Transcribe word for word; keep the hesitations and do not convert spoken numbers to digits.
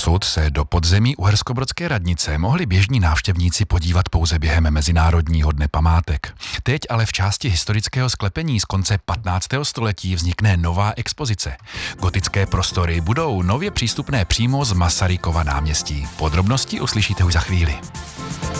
Doposud se do podzemí Uherskobrodské radnice mohli běžní návštěvníci podívat pouze během Mezinárodního dne památek. Teď ale v části historického sklepení z konce patnáctého století vznikne nová expozice. Gotické prostory budou nově přístupné přímo z Masarykova náměstí. Podrobnosti uslyšíte už za chvíli.